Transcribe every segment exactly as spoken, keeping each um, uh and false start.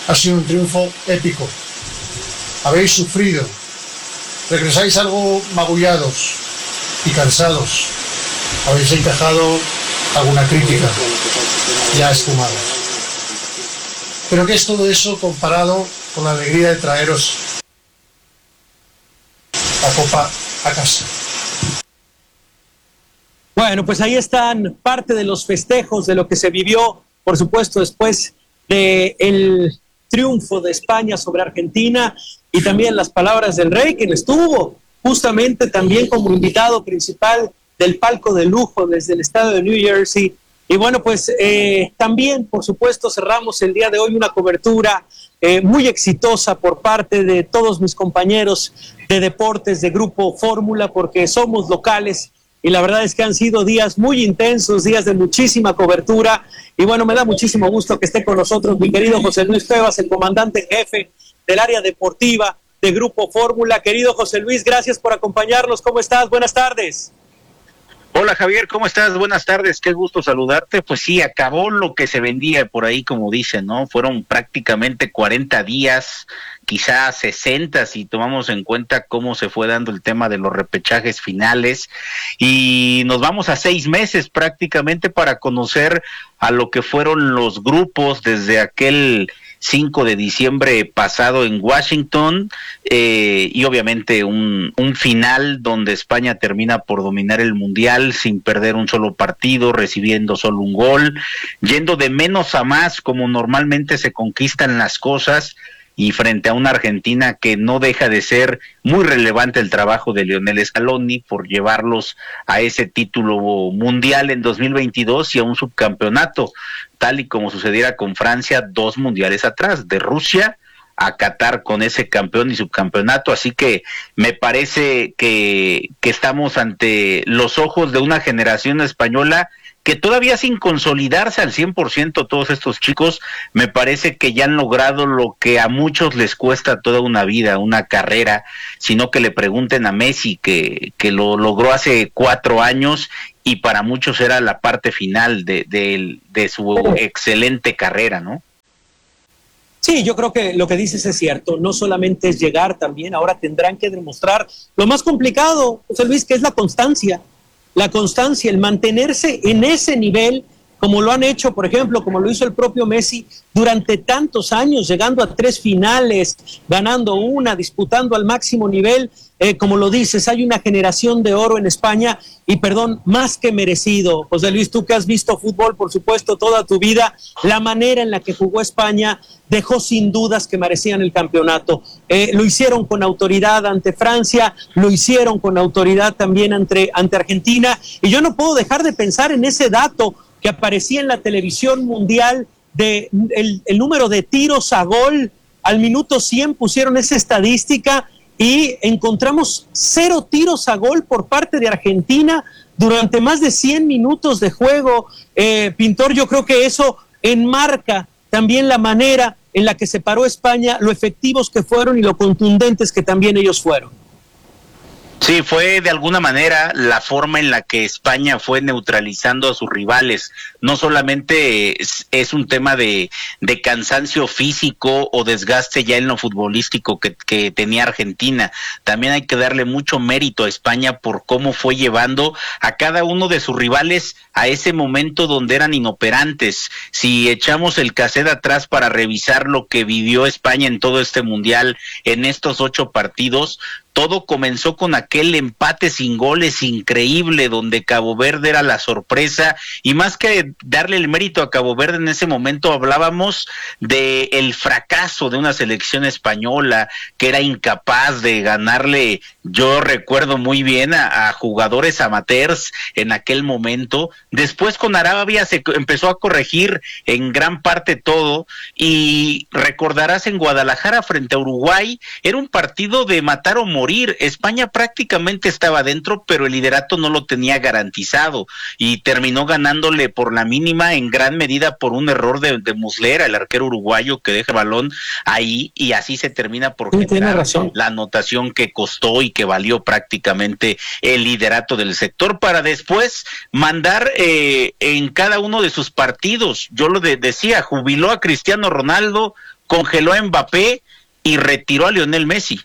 Ha sido un triunfo épico. Habéis sufrido. Regresáis algo magullados y cansados. Habéis encajado alguna crítica ya esfumada. Pero ¿qué es todo eso comparado con la alegría de traeros la copa a casa? Bueno, pues ahí están parte de los festejos de lo que se vivió, por supuesto, después del triunfo de España sobre Argentina, y también las palabras del Rey, quien estuvo justamente también como invitado principal del palco de lujo desde el estado de New Jersey. Y bueno, pues eh, también, por supuesto, cerramos el día de hoy una cobertura eh, muy exitosa por parte de todos mis compañeros de deportes de Grupo Fórmula, porque somos locales y la verdad es que han sido días muy intensos, días de muchísima cobertura. Y bueno, me da muchísimo gusto que esté con nosotros mi querido José Luis Cuevas, el comandante en jefe del área deportiva de Grupo Fórmula. Querido José Luis, gracias por acompañarnos. ¿Cómo estás? Buenas tardes. Hola Javier, ¿cómo estás? Buenas tardes, qué gusto saludarte. Pues sí, acabó lo que se vendía por ahí, como dicen, ¿no? Fueron prácticamente cuarenta días, quizás sesenta si tomamos en cuenta cómo se fue dando el tema de los repechajes finales, y nos vamos a seis meses prácticamente para conocer a lo que fueron los grupos desde aquel cinco de diciembre pasado en Washington, eh, y obviamente un, un final donde España termina por dominar el Mundial sin perder un solo partido, recibiendo solo un gol, yendo de menos a más como normalmente se conquistan las cosas, y frente a una Argentina que no deja de ser muy relevante el trabajo de Lionel Scaloni por llevarlos a ese título mundial en dos mil veintidós y a un subcampeonato, tal y como sucediera con Francia dos mundiales atrás, de Rusia a Qatar con ese campeón y subcampeonato. Así que me parece que, que estamos ante los ojos de una generación española que todavía sin consolidarse al cien por ciento todos estos chicos, me parece que ya han logrado lo que a muchos les cuesta toda una vida, una carrera, sino que le pregunten a Messi, que, que lo logró hace cuatro años y para muchos era la parte final de, de, de su excelente carrera, ¿no? Sí, yo creo que lo que dices es cierto, no solamente es llegar, también ahora tendrán que demostrar lo más complicado, José Luis, que es la constancia. La constancia, el mantenerse en ese nivel, como lo han hecho, por ejemplo, como lo hizo el propio Messi durante tantos años, llegando a tres finales, ganando una, disputando al máximo nivel. Eh, como lo dices, hay una generación de oro en España y, perdón, más que merecido. José Luis, tú que has visto fútbol, por supuesto, toda tu vida, la manera en la que jugó España dejó sin dudas que merecían el campeonato. Eh, lo hicieron con autoridad ante Francia, lo hicieron con autoridad también ante, ante Argentina, y yo no puedo dejar de pensar en ese dato que aparecía en la televisión mundial de el, el número de tiros a gol. Al minuto cien pusieron esa estadística y encontramos cero tiros a gol por parte de Argentina durante más de cien minutos de juego. Eh, Pintor, yo creo que eso enmarca también la manera en la que se paró España, lo efectivos que fueron y lo contundentes que también ellos fueron. Sí, fue de alguna manera la forma en la que España fue neutralizando a sus rivales. No solamente es, es un tema de, de cansancio físico o desgaste ya en lo futbolístico que, que tenía Argentina. También hay que darle mucho mérito a España por cómo fue llevando a cada uno de sus rivales a ese momento donde eran inoperantes. Si echamos el cassette atrás para revisar lo que vivió España en todo este mundial, en estos ocho partidos, todo comenzó con aquel empate sin goles increíble donde Cabo Verde era la sorpresa, y más que darle el mérito a Cabo Verde en ese momento hablábamos de el fracaso de una selección española que era incapaz de ganarle. Yo recuerdo muy bien a, a jugadores amateurs en aquel momento. Después con Arabia se empezó a corregir en gran parte todo, y recordarás en Guadalajara frente a Uruguay, era un partido de matar o morir. España prácticamente estaba dentro, pero el liderato no lo tenía garantizado y terminó ganándole por la mínima, en gran medida por un error de, de Muslera, el arquero uruguayo, que deja el balón ahí, y así se termina por sí, generar la anotación que costó y que valió prácticamente el liderato del sector, para después mandar eh, en cada uno de sus partidos. Yo lo de, decía, jubiló a Cristiano Ronaldo, congeló a Mbappé y retiró a Lionel Messi.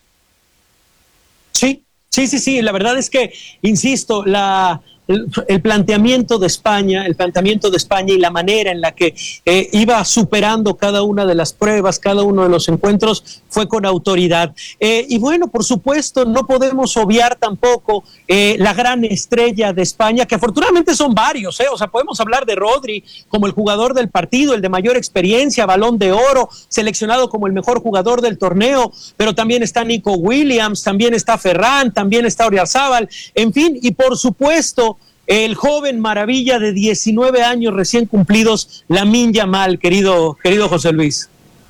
Sí, sí, sí, sí, la verdad es que, insisto, la... El, el planteamiento de España, el planteamiento de España y la manera en la que eh, iba superando cada una de las pruebas, cada uno de los encuentros, fue con autoridad. Eh, y bueno, por supuesto, no podemos obviar tampoco eh, la gran estrella de España, que afortunadamente son varios, eh, o sea, podemos hablar de Rodri como el jugador del partido, el de mayor experiencia, Balón de Oro, seleccionado como el mejor jugador del torneo, pero también está Nico Williams, también está Ferran, también está Oyarzabal, en fin, y por supuesto, el joven maravilla de diecinueve años recién cumplidos, Lamine Yamal, querido, querido José Luis.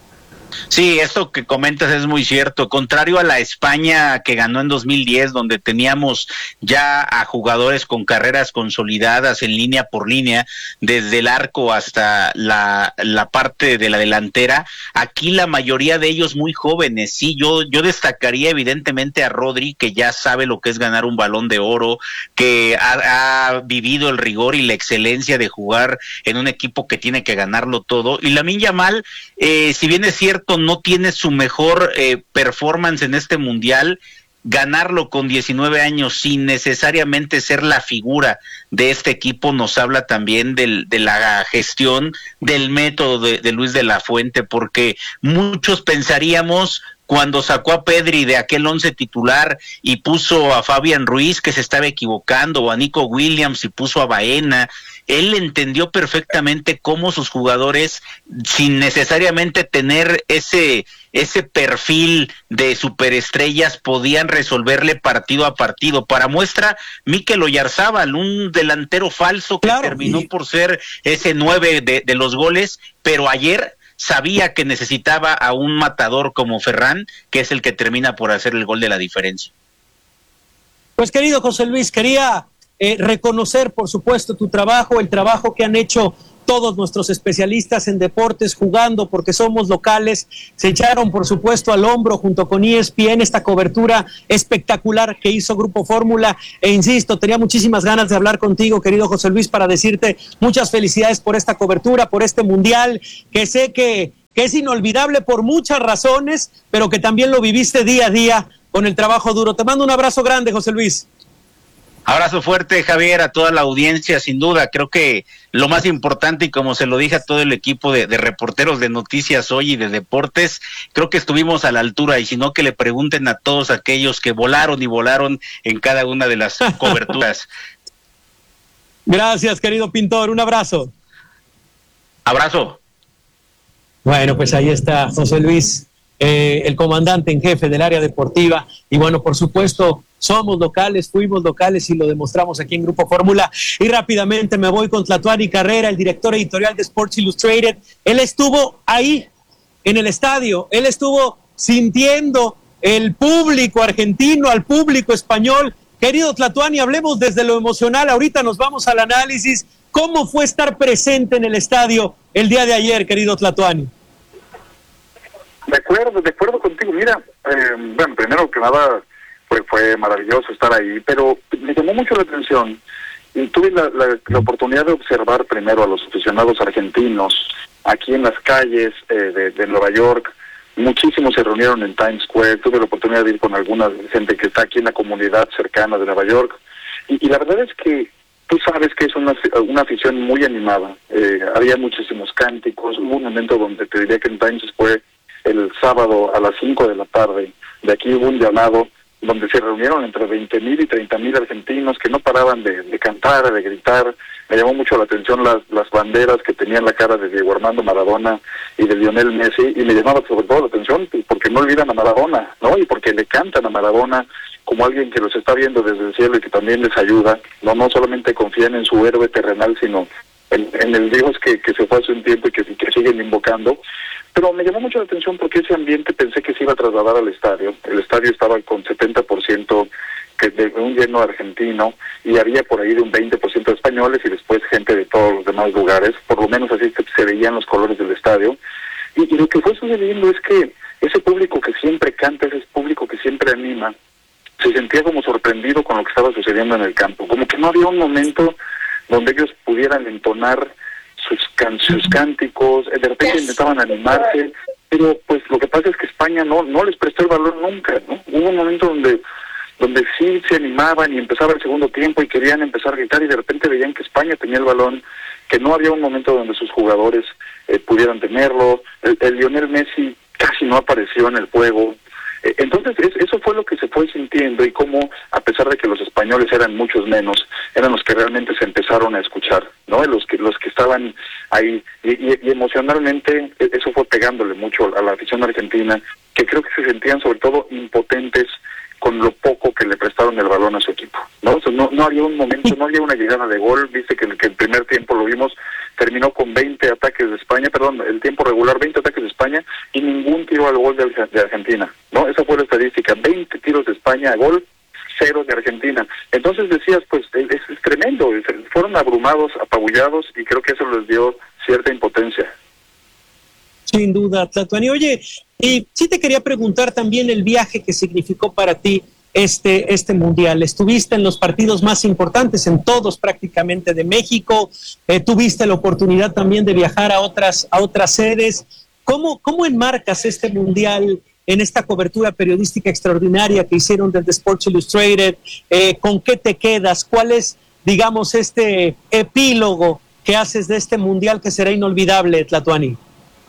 Sí, esto que comentas es muy cierto. Contrario a la España que ganó en dos mil diez, donde teníamos ya a jugadores con carreras consolidadas en línea por línea, desde el arco hasta la, la parte de la delantera, aquí la mayoría de ellos muy jóvenes. Sí, yo, yo destacaría evidentemente a Rodri, que ya sabe lo que es ganar un Balón de Oro, que ha, ha vivido el rigor y la excelencia de jugar en un equipo que tiene que ganarlo todo. Y Lamine Yamal, eh, si bien es cierto, no tiene su mejor eh, performance en este mundial, ganarlo con diecinueve años sin necesariamente ser la figura de este equipo nos habla también del, de la gestión, del método de, de Luis de la Fuente, porque muchos pensaríamos cuando sacó a Pedri de aquel once titular y puso a Fabián Ruiz que se estaba equivocando, o a Nico Williams y puso a Baena. Él entendió perfectamente cómo sus jugadores, sin necesariamente tener ese ese perfil de superestrellas, podían resolverle partido a partido. Para muestra, Mikel Oyarzabal, un delantero falso que claro, terminó y... por ser ese nueve de, de los goles, pero ayer sabía que necesitaba a un matador como Ferran, que es el que termina por hacer el gol de la diferencia. Pues querido José Luis, quería eh, reconocer por supuesto tu trabajo, el trabajo que han hecho todos nuestros especialistas en deportes jugando porque somos locales, se echaron por supuesto al hombro junto con E S P N esta cobertura espectacular que hizo Grupo Fórmula, e insisto, tenía muchísimas ganas de hablar contigo, querido José Luis, para decirte muchas felicidades por esta cobertura, por este mundial, que sé que, que es inolvidable por muchas razones, pero que también lo viviste día a día con el trabajo duro. Te mando un abrazo grande, José Luis. Abrazo fuerte, Javier, a toda la audiencia, sin duda. Creo que lo más importante, y como se lo dije a todo el equipo de, de reporteros de noticias hoy y de deportes, creo que estuvimos a la altura, y si no, que le pregunten a todos aquellos que volaron y volaron en cada una de las coberturas. Gracias, querido Pintor, un abrazo. Abrazo. Bueno, pues ahí está José Luis, eh, el comandante en jefe del área deportiva, y bueno, por supuesto, somos locales, fuimos locales y lo demostramos aquí en Grupo Fórmula. Y rápidamente me voy con Tlatuani Carrera, el director editorial de Sports Illustrated. Él estuvo ahí en el estadio, él estuvo sintiendo el público argentino, al público español. Querido Tlatuani, hablemos desde lo emocional, ahorita nos vamos al análisis. ¿Cómo fue estar presente en el estadio el día de ayer, querido Tlatuani? De acuerdo, de acuerdo contigo. Mira, eh, bueno, primero que nada, Fue, fue maravilloso estar ahí, pero me llamó mucho la atención y tuve la, la, la oportunidad de observar primero a los aficionados argentinos aquí en las calles eh, de, de Nueva York. Muchísimos se reunieron en Times Square, tuve la oportunidad de ir con alguna gente que está aquí en la comunidad cercana de Nueva York, y, y la verdad es que tú sabes que es una, una afición muy animada. Eh, había muchísimos cánticos, hubo un momento donde te diría que en Times Square el sábado a las cinco de la tarde, de aquí hubo un llamado donde se reunieron entre veinte mil y treinta mil argentinos que no paraban de, de cantar, de gritar. Me llamó mucho la atención las, las banderas que tenían la cara de Diego Armando Maradona y de Lionel Messi, y me llamaba sobre todo la atención porque no olvidan a Maradona, ¿no? Y porque le cantan a Maradona como alguien que los está viendo desde el cielo y que también les ayuda, no no solamente confían en su héroe terrenal, sino en, en el Dios que, que se fue hace un tiempo y que, que siguen invocando. Pero me llamó mucho la atención porque ese ambiente pensé que se iba a trasladar al estadio. El estadio estaba con setenta por ciento que de un lleno argentino, y había por ahí de un veinte por ciento de españoles y después gente de todos los demás lugares. Por lo menos así se veían los colores del estadio. Y, y lo que fue sucediendo es que ese público que siempre canta, ese público que siempre anima, se sentía como sorprendido con lo que estaba sucediendo en el campo. Como que no había un momento donde ellos pudieran entonar sus, can sus cánticos, de repente intentaban animarse, pero pues lo que pasa es que España no no les prestó el balón nunca, ¿no? Hubo un momento donde donde sí se animaban y empezaba el segundo tiempo y querían empezar a gritar y de repente veían que España tenía el balón, que no había un momento donde sus jugadores eh, pudieran tenerlo. El, el Lionel Messi casi no apareció en el juego. Eh, entonces es, eso fue lo que se fue sintiendo y cómo, a pesar de que los españoles eran muchos menos, eran los que realmente se empezaron a escuchar, ¿no? Los que los que estaban ahí y, y, y emocionalmente eso fue pegándole mucho a la afición argentina, que creo que se sentían sobre todo impotentes con lo poco que le prestaron el balón a su equipo, ¿no? O sea, no, no había un momento, no había una llegada de gol. Viste que el, que el primer tiempo lo vimos, terminó con veinte ataques de España, perdón, el tiempo regular, veinte ataques de España y ningún tiro al gol de, de Argentina, ¿no? Esa fue la estadística, veinte tiros de España a gol, cero de Argentina. Entonces decías, pues, es, es tremendo, es, fueron abrumados, apabullados y creo que eso les dio cierta impotencia. Sin duda, Tlatuani. Oye, y sí te quería preguntar también el viaje que significó para ti este, este mundial. Estuviste en los partidos más importantes, en todos prácticamente de México, eh, tuviste la oportunidad también de viajar a otras, a otras sedes. ¿Cómo, cómo enmarcas este mundial en esta cobertura periodística extraordinaria que hicieron desde Sports Illustrated? Eh, ¿Con qué te quedas? ¿Cuál es, digamos, este epílogo que haces de este mundial que será inolvidable, Tlatuani?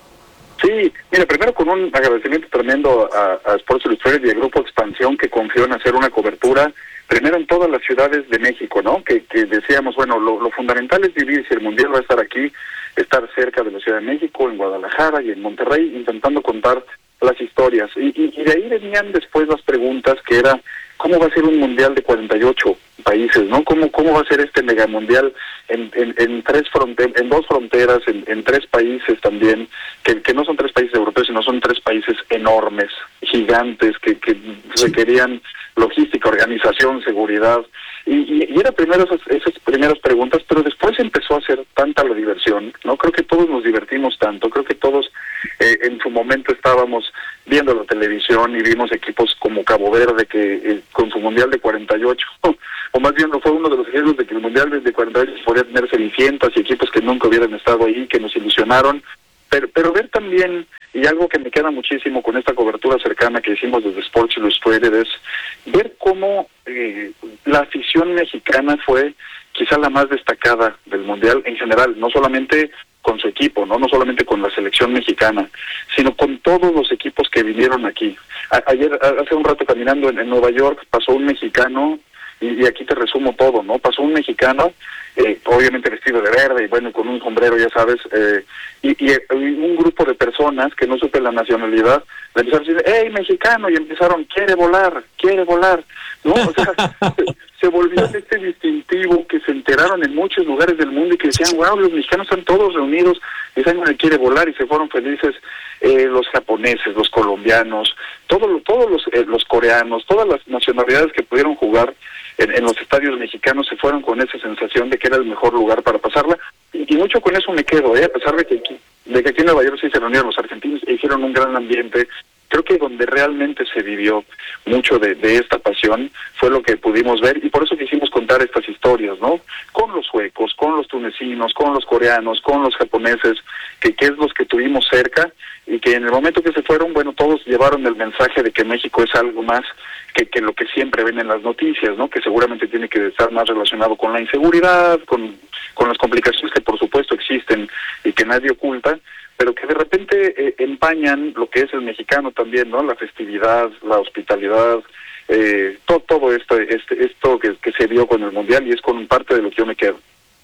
Sí, mira, primero con un agradecimiento tremendo a, a Sports Illustrated y al Grupo Expansión que confió en hacer una cobertura, primero en todas las ciudades de México, ¿no? Que, que decíamos, bueno, lo, lo fundamental es vivir, si el Mundial va a estar aquí, estar cerca de la Ciudad de México, en Guadalajara y en Monterrey, intentando contar las historias. Y, y, y de ahí venían después las preguntas, que era, ¿cómo va a ser un Mundial de cuarenta y ocho países, ¿no? ¿Cómo, cómo va a ser este megamundial en, en, en tres fronteras, en dos fronteras, en, en tres países también, que, que no son tres países europeos, sino son tres países enormes, gigantes, que, que requerían logística, organización, seguridad, y, y, y era primero esas, esas primeras preguntas, pero después empezó a ser tanta la diversión, ¿no? Creo que todos nos divertimos tanto, creo que todos eh, en su momento estábamos viendo la televisión y vimos equipos como Cabo Verde, que eh, con su mundial de cuarenta y ocho, o más bien fue uno de los ejemplos de que el mundial de cuarenta y ocho podía tener cenicientas y equipos que nunca hubieran estado ahí, que nos ilusionaron, pero, pero ver también, y algo que me queda muchísimo con esta cobertura cercana que hicimos desde Sports Illustrated, es ver cómo eh, la afición mexicana fue quizá la más destacada del mundial en general, no solamente con su equipo, no no solamente con la selección mexicana, sino con todos los equipos que vinieron aquí. A, ayer, hace un rato caminando en, en Nueva York, pasó un mexicano, y, y aquí te resumo todo, ¿no? Pasó un mexicano, eh, obviamente vestido de verde, y bueno, con un sombrero, ya sabes, eh, y, y, y un grupo de personas que no supe la nacionalidad, le empezaron a decir, ¡hey, mexicano! Y empezaron, ¡quiere volar! ¡quiere volar! ¿No? O sea, se, se volvió este distintivo que se enteraron en muchos lugares del mundo y que decían, wow, los mexicanos están todos reunidos, y saben que quiere volar, y se fueron felices eh, los japoneses, los colombianos, todo, todos los, eh, los coreanos, todas las nacionalidades que pudieron jugar en, en los estadios mexicanos se fueron con esa sensación de que era el mejor lugar para pasarla, y, y mucho con eso me quedo, ¿eh? A pesar de que aquí, de que aquí en Nueva York sí se reunieron los argentinos e hicieron un gran ambiente. Creo que donde realmente se vivió mucho de, de esta pasión fue lo que pudimos ver, y por eso quisimos contar estas historias, ¿no? Con los suecos, con los tunecinos, con los coreanos, con los japoneses, que, que es los que tuvimos cerca, y que en el momento que se fueron, bueno, todos llevaron el mensaje de que México es algo más que, que lo que siempre ven en las noticias, ¿no? Que seguramente tiene que estar más relacionado con la inseguridad, con, con las complicaciones que por supuesto existen y que nadie oculta, pero que de repente eh, empañan lo que es el mexicano también, ¿no? La festividad, la hospitalidad, eh, todo, todo esto, este, esto que, que se dio con el Mundial, y es con parte de lo que yo me quedo.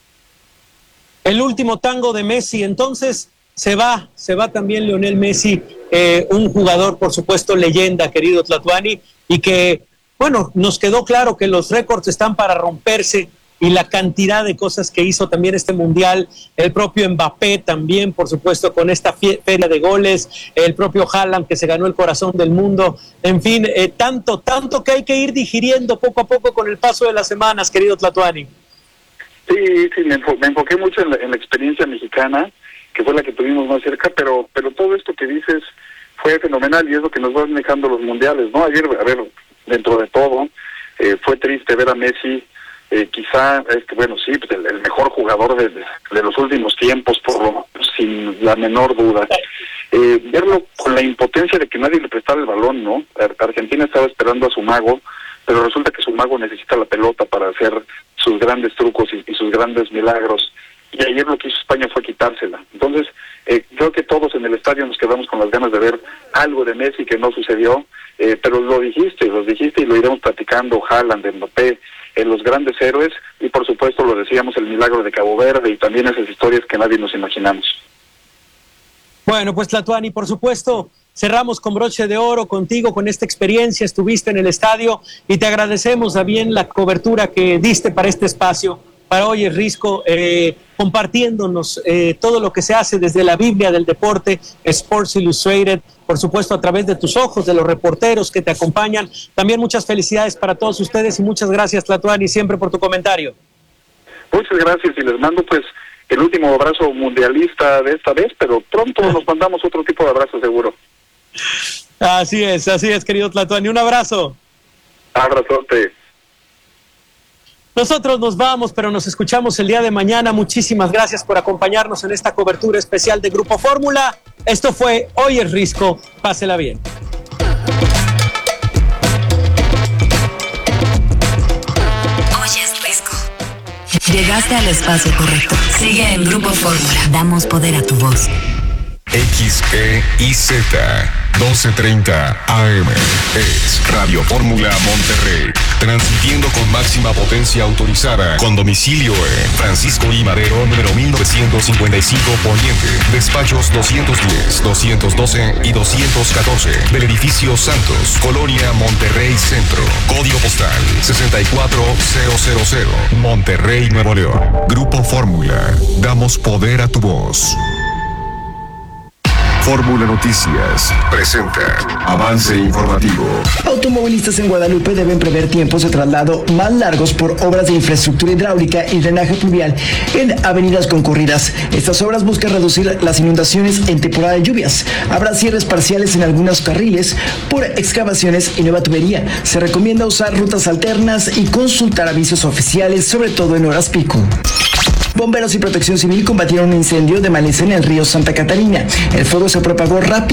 El último tango de Messi, entonces se va, se va también Lionel Messi, eh, un jugador, por supuesto, leyenda, querido Tlatuani, y que, bueno, nos quedó claro que los récords están para romperse, y la cantidad de cosas que hizo también este mundial, el propio Mbappé también, por supuesto, con esta feria de goles, el propio Haaland que se ganó el corazón del mundo, en fin, eh, tanto, tanto que hay que ir digiriendo poco a poco con el paso de las semanas, querido Tlatuani. Sí, sí, me, enfo me enfoqué mucho en la, en la experiencia mexicana, que fue la que tuvimos más cerca, pero pero todo esto que dices fue fenomenal, y es lo que nos van dejando los mundiales, ¿no? Ayer, a ver, dentro de todo, eh, fue triste ver a Messi eh, quizá, este, bueno, sí, pues el, el mejor jugador de, de los últimos tiempos, por lo menos, sin la menor duda. Eh, verlo con la impotencia de que nadie le prestara el balón, ¿no? Argentina estaba esperando a su mago, pero resulta que su mago necesita la pelota para hacer sus grandes trucos y, y sus grandes milagros. Y ayer lo que hizo España fue quitársela. Entonces, eh, creo que todos en el estadio nos quedamos con las ganas de ver algo de Messi que no sucedió, eh, pero lo dijiste, lo dijiste y lo iremos platicando, Haaland, Mbappé, eh, los grandes héroes, y por supuesto lo decíamos, el milagro de Cabo Verde y también esas historias que nadie nos imaginamos. Bueno, pues Tlatuani, por supuesto, cerramos con broche de oro contigo, con esta experiencia, estuviste en el estadio y te agradecemos también la cobertura que diste para este espacio, para Hoy es Risco, eh, compartiéndonos eh, todo lo que se hace desde la Biblia del deporte, Sports Illustrated, por supuesto a través de tus ojos, de los reporteros que te acompañan. También muchas felicidades para todos ustedes y muchas gracias, Tlatuani, siempre por tu comentario. Muchas gracias y les mando pues el último abrazo mundialista de esta vez, pero pronto nos mandamos otro tipo de abrazo seguro. Así es, así es, querido Tlatuani, un abrazo. Abrazote. Nosotros nos vamos, pero nos escuchamos el día de mañana. Muchísimas gracias por acompañarnos en esta cobertura especial de Grupo Fórmula. Esto fue Hoy es Risco. Pásela bien. Hoy es Risco. Llegaste al espacio correcto. Sigue en Grupo Fórmula. Damos poder a tu voz. X E I Z doce treinta A M es Radio Fórmula Monterrey, transmitiendo con máxima potencia autorizada, con domicilio en Francisco I. Madero, número mil novecientos cincuenta y cinco Poniente, despachos doscientos diez, doscientos doce y doscientos catorce, del edificio Santos, Colonia Monterrey Centro, código postal sesenta y cuatro mil, Monterrey, Nuevo León. Grupo Fórmula, damos poder a tu voz. Fórmula Noticias presenta avance informativo. Automovilistas en Guadalupe deben prever tiempos de traslado más largos por obras de infraestructura hidráulica y drenaje pluvial en avenidas concurridas. Estas obras buscan reducir las inundaciones en temporada de lluvias. Habrá cierres parciales en algunos carriles por excavaciones y nueva tubería. Se recomienda usar rutas alternas y consultar avisos oficiales, sobre todo en horas pico. Bomberos y Protección Civil combatieron un incendio de maleza en el río Santa Catarina. El fuego se propagó rápido